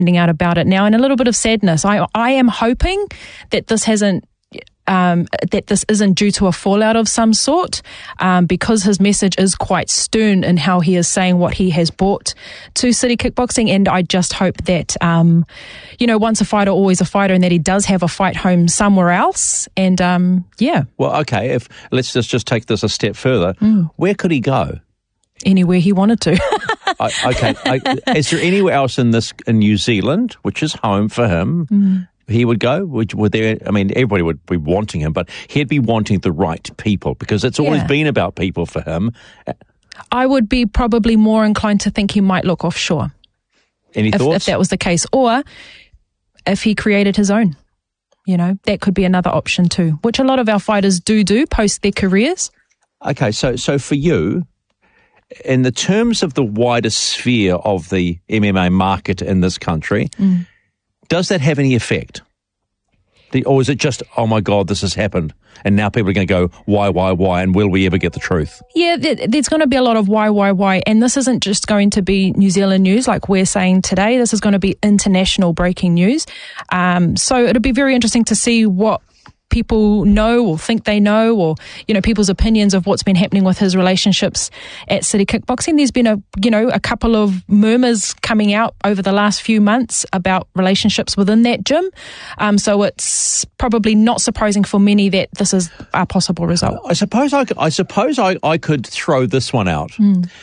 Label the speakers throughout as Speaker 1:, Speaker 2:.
Speaker 1: finding out about it now, and a little bit of sadness. I am hoping that this hasn't. That this isn't due to a fallout of some sort, because his message is quite stern in how he is saying what he has brought to City Kickboxing, and I just hope that, once a fighter, always a fighter, and that he does have a fight home somewhere else, and
Speaker 2: Well, okay, let's just take this a step further. Where could he go?
Speaker 1: Anywhere he wanted to.
Speaker 2: Okay, is there anywhere else in New Zealand, which is home for him, he would go? Would there? I mean, everybody would be wanting him, but he'd be wanting the right people, because it's always been about people for him.
Speaker 1: I would be probably more inclined to think he might look offshore.
Speaker 2: Any thoughts?
Speaker 1: If that was the case, or if he created his own, that could be another option too, which a lot of our fighters do post their careers.
Speaker 2: Okay, so for you, in the terms of the wider sphere of the MMA market in this country, does that have any effect? Or is it just, oh my God, this has happened, and now people are going to go, why, and will we ever get the truth?
Speaker 1: Yeah, there's going to be a lot of why, and this isn't just going to be New Zealand news like we're saying today. This is going to be international breaking news. So it'll be very interesting to see what people know or think they know, or people's opinions of what's been happening with his relationships at City Kickboxing. There's been a couple of murmurs coming out over the last few months about relationships within that gym, so it's probably not surprising for many that this is a possible result.
Speaker 2: I suppose I could throw this one out.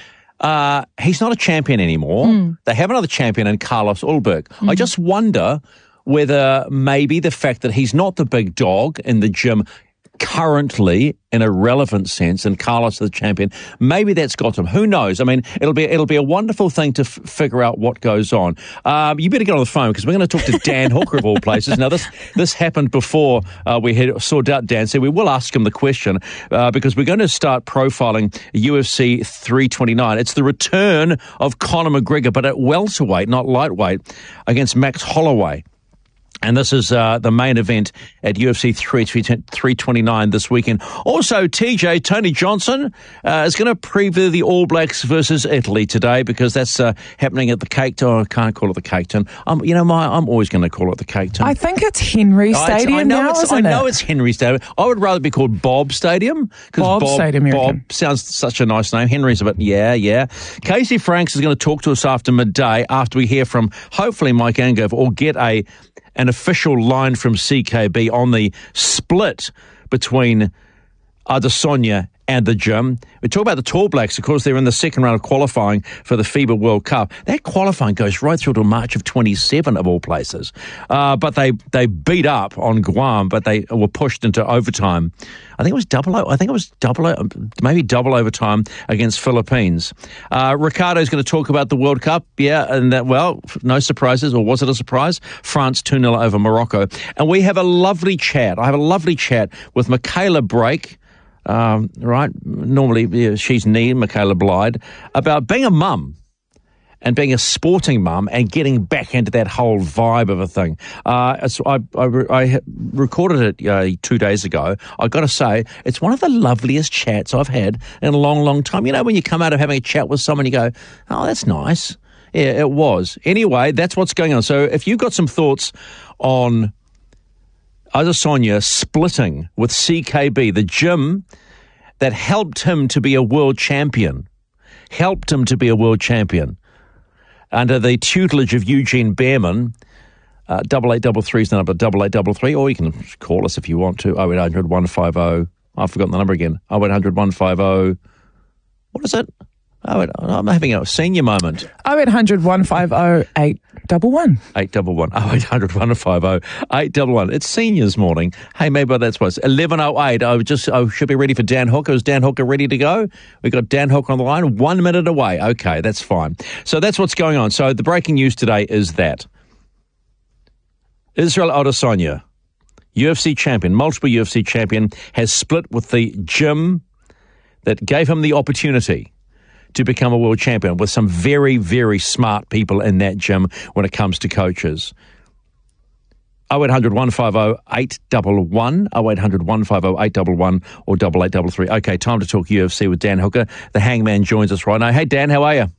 Speaker 2: He's not a champion anymore. They have another champion in Carlos Ulberg. I just wonder whether maybe the fact that he's not the big dog in the gym currently, in a relevant sense, and Carlos is the champion, maybe that's got him. Who knows? I mean, it'll be a wonderful thing to figure out what goes on. You better get on the phone, because we're going to talk to Dan Hooker of all places. Now, this happened before we saw out Dan, so we will ask him the question, because we're going to start profiling UFC 329. It's the return of Conor McGregor, but at welterweight, not lightweight, against Max Holloway. And this is the main event at UFC 329 this weekend. Also, Tony Johnson is going to preview the All Blacks versus Italy today, because that's happening at the Cape Town. I can't call it the Cape Town. I'm always going to call it the Cape Town.
Speaker 3: I think it's Henry Stadium now, isn't it?
Speaker 2: I know it's Henry Stadium. I would rather be called Bob Stadium.
Speaker 3: Bob Stadium,
Speaker 2: Bob sounds such a nice name. Henry's a bit, yeah. Casey Franks is going to talk to us after midday, after we hear from, hopefully, Mike Angover, or get an official line from CKB on the split between Adesanya and the gym. We talk about the Tall Blacks. Of course, they're in the second round of qualifying for the FIBA World Cup. That qualifying goes right through to March of 27, of all places. But they beat up on Guam, but they were pushed into overtime. I think it was double overtime against Philippines. Ricardo's going to talk about the World Cup. Yeah, and no surprises, or was it a surprise? France 2-0 over Morocco. And we have a lovely chat. I have a lovely chat with Michaela Brake. Right? Normally, she's Michaela Blyde, about being a mum and being a sporting mum and getting back into that whole vibe of a thing. I recorded it 2 days ago. I've got to say, it's one of the loveliest chats I've had in a long, long time. When you come out of having a chat with someone, you go, oh, that's nice. Yeah, it was. Anyway, that's what's going on. So if you've got some thoughts on Adesanya splitting with CKB, the gym that helped him to be a world champion, under the tutelage of Eugene Behrman. 8833 is the number, 8833, or you can call us if you want to, 0800 150, I've forgotten the number again, 0800 150, what is it? I'm having a senior moment.
Speaker 3: 0800 150 811.
Speaker 2: 811. 0800 150 811. It's seniors morning. Hey, maybe that's what it's 11:08. I should be ready for Dan Hooker. Is Dan Hooker ready to go? We've got Dan Hooker on the line, 1 minute away. Okay, that's fine. So that's what's going on. So the breaking news today is that Israel Adesanya, UFC champion, multiple UFC champion, has split with the gym that gave him the opportunity to become a world champion, with some very, very smart people in that gym when it comes to coaches. 0800 150 811, 0800 150 811, or 8833. Okay, time to talk UFC with Dan Hooker. The Hangman joins us right now. Hey, Dan, how are you?